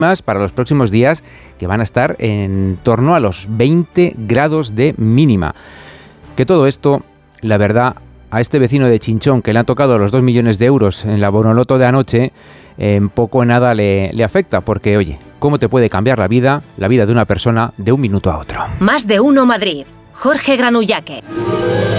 para los próximos días que van a estar en torno a los 20 grados de mínima. Que todo esto, la verdad, a este vecino de Chinchón que le han tocado los 2 millones de euros en la Bonoloto de anoche, en poco o nada le afecta, porque oye, ¿cómo te puede cambiar la vida de una persona de un minuto a otro? Más de uno Madrid. Jorge Granullaque.